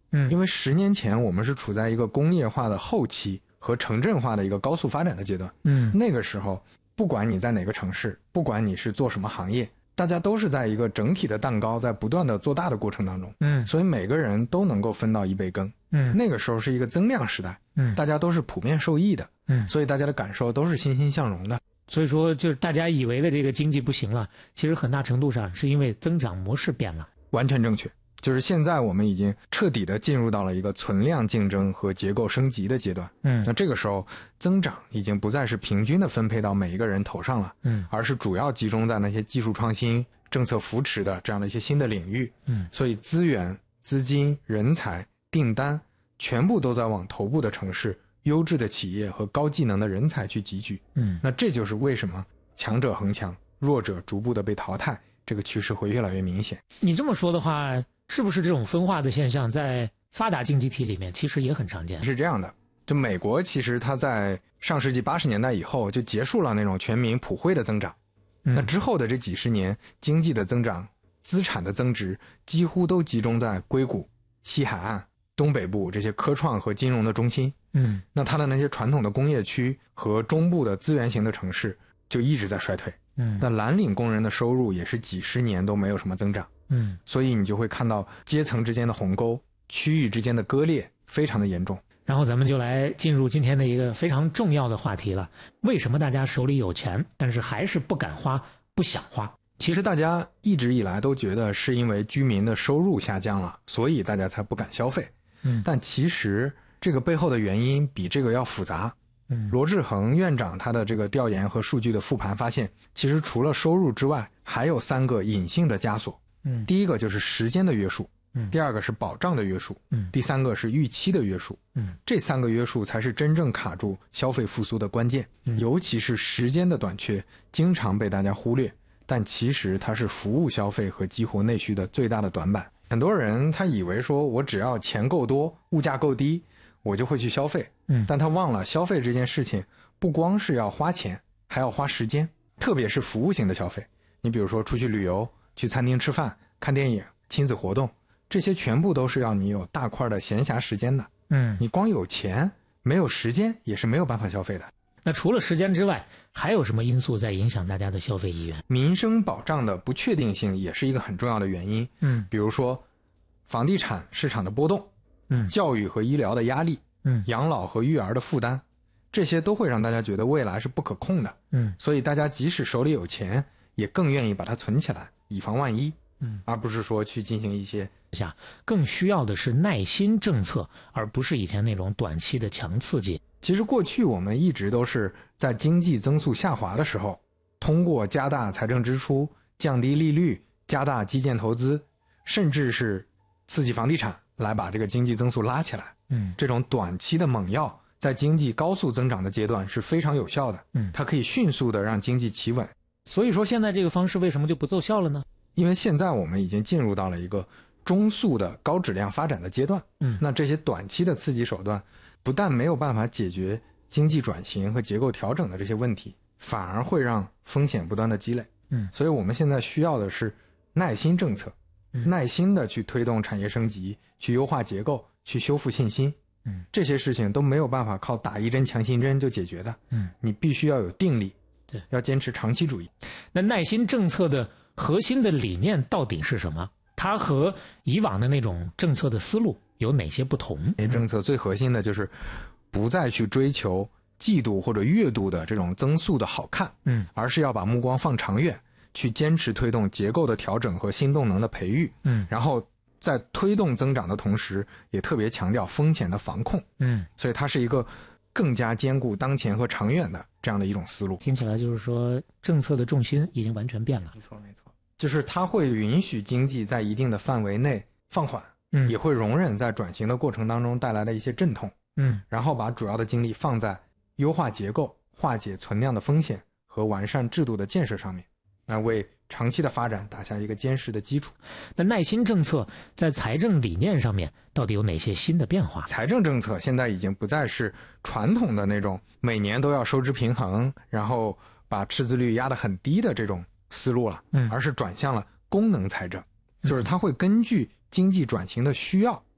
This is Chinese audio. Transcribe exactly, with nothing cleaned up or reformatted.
嗯，因为十年前我们是处在一个工业化的后期和城镇化的一个高速发展的阶段。嗯，那个时候不管你在哪个城市，不管你是做什么行业，大家都是在一个整体的蛋糕在不断的做大的过程当中。嗯，所以每个人都能够分到一杯羹。嗯，那个时候是一个增量时代。嗯，大家都是普遍受益的。嗯，所以大家的感受都是欣欣向荣的。 所以说，就是大家以为的这个经济不行了，其实很大程度上是因为增长模式变了。 完全正确，就是现在我们已经彻底的进入到了一个存量竞争和结构升级的阶段。嗯，那这个时候增长已经不再是平均的分配到每一个人头上了。嗯，而是主要集中在那些技术创新、政策扶持的这样的一些新的领域。嗯，所以资源、资金、人才、订单全部都在往头部的城市、优质的企业和高技能的人才去集聚。嗯，那这就是为什么强者恒强，弱者逐步的被淘汰，这个趋势会越来越明显。 你这么说的话，是不是这种分化的现象在发达经济体里面其实也很常见？ 是这样的，就美国其实它在上世纪八十年代以后就结束了那种全民普惠的增长。嗯，那之后的这几十年，经济的增长、资产的增值几乎都集中在硅谷、西海岸、东北部这些科创和金融的中心。嗯，那它的那些传统的工业区和中部的资源型的城市就一直在衰退。嗯，那蓝领工人的收入也是几十年都没有什么增长。嗯，所以你就会看到阶层之间的鸿沟、区域之间的割裂非常的严重。 然后咱们就来进入今天的一个非常重要的话题了，为什么大家手里有钱，但是还是不敢花、不想花？ 其实大家一直以来都觉得是因为居民的收入下降了，所以大家才不敢消费。嗯，但其实这个背后的原因比这个要复杂。嗯，罗志恒院长他的这个调研和数据的复盘发现，其实除了收入之外，还有三个隐性的枷锁。嗯，第一个就是时间的约束。嗯，第二个是保障的约束。嗯，第三个是预期的约束。嗯，这三个约束才是真正卡住消费复苏的关键。嗯，尤其是时间的短缺，经常被大家忽略，但其实它是服务消费和激活内需的最大的短板。很多人他以为说我只要钱够多，物价够低，我就会去消费。嗯，但他忘了消费这件事情不光是要花钱，还要花时间，特别是服务型的消费。你比如说出去旅游、去餐厅吃饭、看电影、亲子活动，这些全部都是要你有大块的闲暇时间的。嗯，你光有钱没有时间也是没有办法消费的。 那除了时间之外，还有什么因素在影响大家的消费意愿？ 民生保障的不确定性也是一个很重要的原因。嗯，比如说房地产市场的波动，嗯，教育和医疗的压力，嗯，养老和育儿的负担，这些都会让大家觉得未来是不可控的。嗯，所以大家即使手里有钱，也更愿意把它存起来，以防万一。嗯，而不是说去进行一些下，更需要的是耐心政策，而不是以前那种短期的强刺激。 其实过去我们一直都是在经济增速下滑的时候，通过加大财政支出、降低利率、加大基建投资，甚至是刺激房地产来把这个经济增速拉起来。嗯，这种短期的猛药在经济高速增长的阶段是非常有效的。嗯，它可以迅速的让经济企稳。 所以说现在这个方式为什么就不奏效了呢？ 因为现在我们已经进入到了一个中速的高质量发展的阶段。嗯，那这些短期的刺激手段不但没有办法解决经济转型和结构调整的这些问题，反而会让风险不断的积累。嗯，所以我们现在需要的是耐心政策，嗯，耐心的去推动产业升级，去优化结构，去修复信心。嗯，这些事情都没有办法靠打一针强心针就解决的。嗯，你必须要有定力，对，要坚持长期主义。 那耐心政策的核心的理念到底是什么？它和以往的那种政策的思路有哪些不同？ 政策最核心的就是不再去追求季度或者月度的这种增速的好看，嗯，而是要把目光放长远，去坚持推动结构的调整和新动能的培育，嗯，然后在推动增长的同时，也特别强调风险的防控，嗯，所以它是一个更加兼顾当前和长远的这样的一种思路。 听起来就是说政策的重心已经完全变了。 没错没错，就是它会允许经济在一定的范围内放缓，嗯，也会容忍在转型的过程当中带来的一些阵痛，嗯，然后把主要的精力放在优化结构、化解存量的风险和完善制度的建设上面，来为长期的发展打下一个坚实的基础。 那耐心政策在财政理念上面到底有哪些新的变化？ 财政政策现在已经不再是传统的那种每年都要收支平衡，然后把赤字率压得很低的这种思路了，嗯，而是转向了功能财政，就是它会根据经济转型的需要